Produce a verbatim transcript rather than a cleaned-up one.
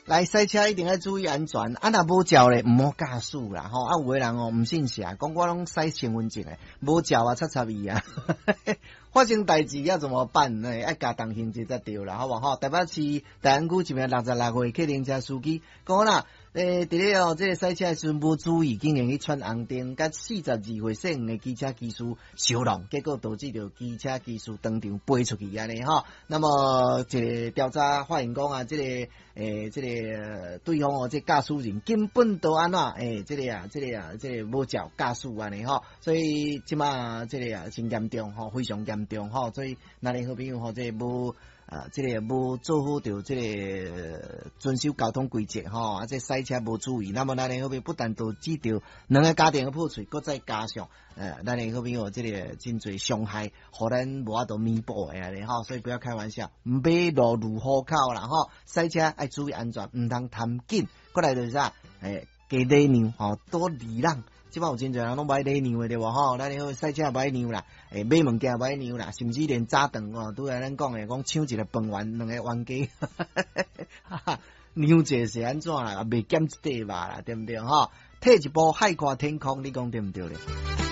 来赛車一定要注意安全，啊若無照咧，毋好駕駛啦吼。啊有個人哦毋信邪，講我攏使身份證誒，無照啊，插插伊啊。發生代志要怎麼辦呢？愛加重刑責才對啦，好無好？台北市大安區一名六十六歲客運車司機講啦，誒，佇咧哦，即個賽車誒時陣無注意，竟然去闖紅燈，甲四十二歲細漢誒機車技師相撞，結果導致着機車技師當場飛出去安尼吼。那麼即個調查發現講啊，即、這個誒，即、這個對方哦，即駕駛人根本都安怎誒，即、這個啊，即、這個啊，即、這個無照駕駛安尼吼，所以即馬即個啊，真嚴重吼，非常嚴重吼，所以咱哋好朋友吼，即個無啊，即個無做好着即個遵守交通規則吼，啊，即賽車無注意，那麼咱哋好朋友不但導致着兩個家庭嘅破碎，擱再加上誒，咱哋好朋友即個真濟傷害，互咱無法度彌補誒安尼吼，所以不要開玩笑，馬路如虎口啦吼，賽車愛注意安全，毋通貪緊，過來就是啥，誒，加禮讓吼，多禮讓。即擺有真濟人攏歹禮讓誒對無吼，咱好賽車也歹讓啦，誒買物件也歹讓啦，甚至連早頓哦，拄來咱講誒，講搶一個飯碗兩個冤家，讓者是安怎啦？未減一塊肉啦，對毋對吼？退一步海闊天空，你講對毋對咧？